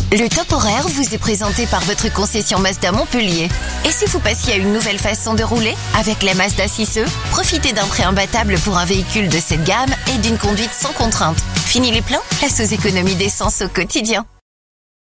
Le top horaire vous est présenté par votre concession Mazda Montpellier. Et si vous passiez à une nouvelle façon de rouler? Avec la Mazda 6e, profitez d'un prêt imbattable pour un véhicule de cette gamme et d'une conduite sans contrainte. Fini les plans? Place aux économies d'essence au quotidien.